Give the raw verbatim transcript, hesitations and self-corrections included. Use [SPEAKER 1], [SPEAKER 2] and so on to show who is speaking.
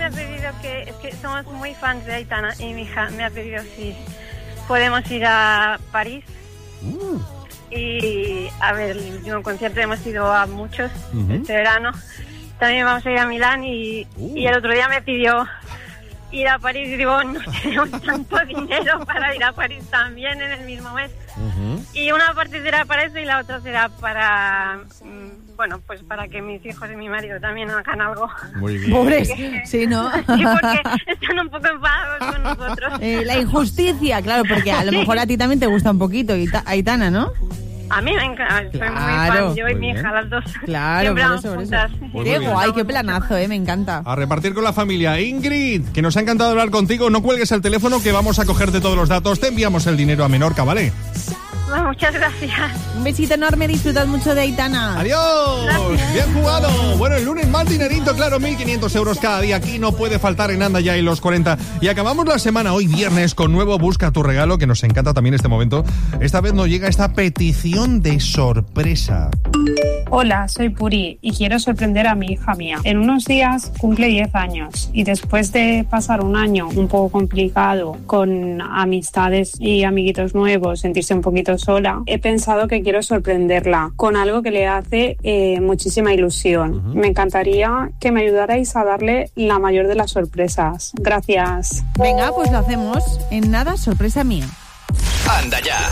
[SPEAKER 1] me ha pedido que, es que somos muy fans de Aitana y mi hija me ha pedido si podemos ir a París. Uh. Y a ver, el último concierto hemos ido a muchos uh-huh. este verano. También vamos a ir a Milán y, uh. y el otro día me pidió ir a París y digo, no tenemos tanto dinero para ir a París también en el mismo mes. Uh-huh. Y una parte será para eso y la otra será para, bueno, pues para que mis hijos y mi marido también hagan algo.
[SPEAKER 2] Muy bien.
[SPEAKER 3] Pobres, sí, ¿no?
[SPEAKER 1] Sí, porque están un poco enfadados con nosotros.
[SPEAKER 3] Eh, la injusticia, claro, porque a lo mejor a ti también te gusta un poquito, Aitana, ¿no?
[SPEAKER 1] A mí me encanta, soy
[SPEAKER 3] claro,
[SPEAKER 1] muy fan, yo y
[SPEAKER 2] muy
[SPEAKER 1] mi hija,
[SPEAKER 2] bien.
[SPEAKER 1] las dos.
[SPEAKER 3] Claro,
[SPEAKER 1] siempre
[SPEAKER 3] por
[SPEAKER 1] vamos
[SPEAKER 3] eso, por
[SPEAKER 1] juntas.
[SPEAKER 3] eso.
[SPEAKER 2] Pues
[SPEAKER 3] Qué
[SPEAKER 2] muy
[SPEAKER 3] guay,
[SPEAKER 2] bien.
[SPEAKER 3] qué planazo, eh, me encanta.
[SPEAKER 2] A repartir con la familia. Ingrid, que nos ha encantado hablar contigo. No cuelgues el teléfono, que vamos a cogerte todos los datos. Te enviamos el dinero a Menorca, ¿vale?
[SPEAKER 1] Bueno, muchas gracias.
[SPEAKER 3] Un besito enorme, disfrutad mucho de Aitana.
[SPEAKER 2] ¡Adiós!
[SPEAKER 1] Gracias.
[SPEAKER 2] ¡Bien jugado! Bueno, el lunes más dinerito, claro, mil quinientos euros cada día. Aquí no puede faltar en Anda Ya y los cuarenta. Y acabamos la semana hoy viernes con nuevo Busca tu regalo, que nos encanta también este momento. Esta vez nos llega esta petición de sorpresa.
[SPEAKER 4] Hola, soy Puri y quiero sorprender a mi hija mía. En unos días cumple diez años y después de pasar un año un poco complicado con amistades y amiguitos nuevos, sentirse un poquito sola, he pensado que quiero sorprenderla con algo que le hace eh, muchísima ilusión. Uh-huh. Me encantaría que me ayudarais a darle la mayor de las sorpresas. Gracias.
[SPEAKER 3] Venga, pues lo hacemos. En nada, sorpresa mía.
[SPEAKER 5] Anda Ya